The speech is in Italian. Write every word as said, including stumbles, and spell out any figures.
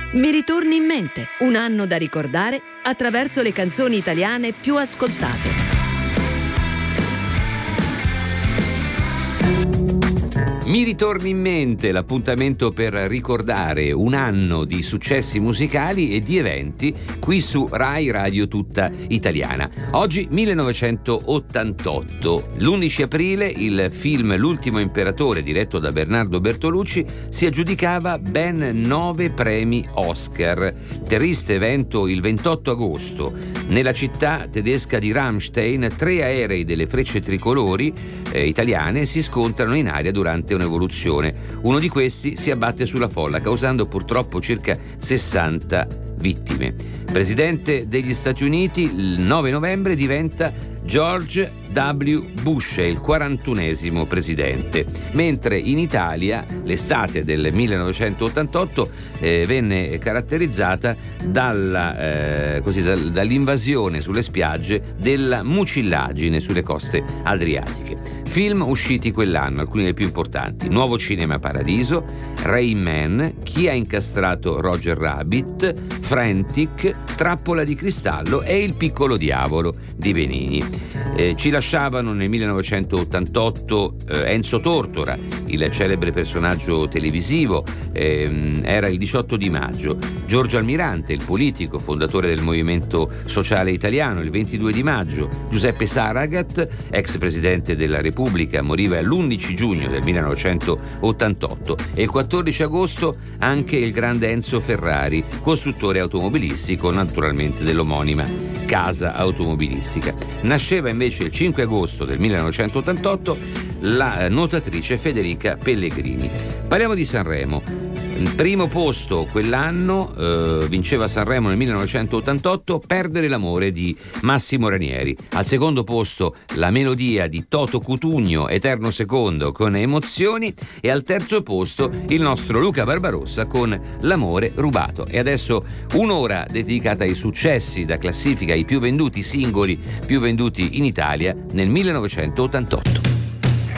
Mi ritorni in mente, un anno da ricordare attraverso le canzoni italiane più ascoltate. Mi ritorni in mente, l'appuntamento per ricordare un anno di successi musicali e di eventi qui su Rai Radio Tutta Italiana. Oggi millenovecentottantotto, l'undici aprile, il film L'ultimo imperatore, diretto da Bernardo Bertolucci, si aggiudicava ben nove premi Oscar. Triste evento il ventotto agosto. Nella città tedesca di Ramstein, tre aerei delle Frecce Tricolori eh, italiane si scontrano in aria durante un'evoluzione. Uno di questi si abbatte sulla folla, causando purtroppo circa sessanta vittime. Presidente degli Stati Uniti, il nove novembre diventa George W. Bush, è il quarantunesimo presidente, mentre in Italia l'estate del millenovecentottantotto eh, venne caratterizzata dalla, eh, così, dal, dall'invasione sulle spiagge della mucillagine sulle coste adriatiche. Film usciti quell'anno, alcuni dei più importanti: Nuovo Cinema Paradiso, Rain Man, Chi ha incastrato Roger Rabbit, Frantic, Trappola di cristallo e Il piccolo diavolo di Benigni. Eh, ci lasciavano nel millenovecentottantotto eh, Enzo Tortora, il celebre personaggio televisivo, ehm, era il diciotto di maggio. Giorgio Almirante, il politico, fondatore del Movimento Sociale Italiano, il ventidue di maggio. Giuseppe Saragat, ex presidente della Repubblica, moriva l'undici giugno del millenovecentottantotto, e il quattordici agosto anche il grande Enzo Ferrari, costruttore automobilistico, naturalmente dell'omonima casa automobilistica. Nasceva invece il cinque agosto del millenovecentottantotto la nuotatrice Federica Pellegrini. Parliamo di Sanremo. Il primo posto quell'anno, eh, vinceva Sanremo nel millenovecentottantotto, Perdere l'amore di Massimo Ranieri. Al secondo posto la melodia di Toto Cutugno, Eterno secondo con Emozioni, e al terzo posto il nostro Luca Barbarossa con L'amore rubato. E adesso un'ora dedicata ai successi da classifica, ai più venduti singoli più venduti in Italia nel millenovecentottantotto.